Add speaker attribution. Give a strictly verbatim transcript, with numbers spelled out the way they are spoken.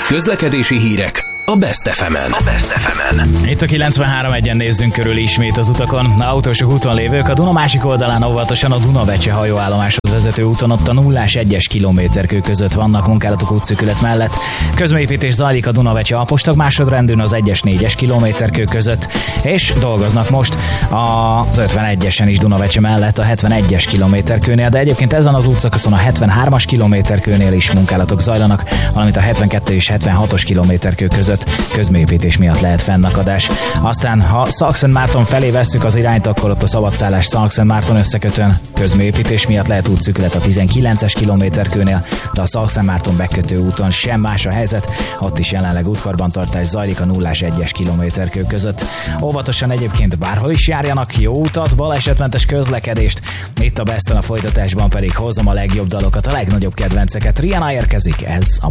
Speaker 1: Közlekedési hírek a Best ef emen. A Best ef emen.
Speaker 2: Itt a kilencvenhárom egyen nézzünk körül ismét az utakon. Autósok úton lévők a Duna másik oldalán óvatosan a Dunavecse hajóállomáshoz vezető úton, ott a nullás egyes kilométerkő között vannak munkálatok útszűkület mellett. Közműépítés zajlik a Dunavecse apostag másodrendűn az egyes négyes kilométerkő között, és dolgoznak most az ötvenegyesen is Dunavecse mellett a hetvenegyes kilométerkőnél, de egyébként ezen az útszakaszon a hetvenhármas kilométerkőnél is munkálatok zajlanak, valamint a hetvenkettő és hetvenhatos kilométerkő között közműépítés miatt lehet fennakadás. Aztán, ha Szakszentmárton felé vesszük az irányt, akkor ott a szabadszállás Szakszentmárton összekötően közműépítés miatt lehet útszűkület a tizenkilences kilométerkőnél, de a Szakszentmárton bekötő úton sem más a helyzet, ott is jelenleg útkarbantartás zajlik a nullás egyes kilométerkő között. Óvatosan egyébként bárhol is járjanak, jó utat, balesetmentes közlekedést. Itt a Besten a folytatásban pedig hozom a legjobb dalokat, a legnagyobb kedvenceket. Rihanna érkezik, ez a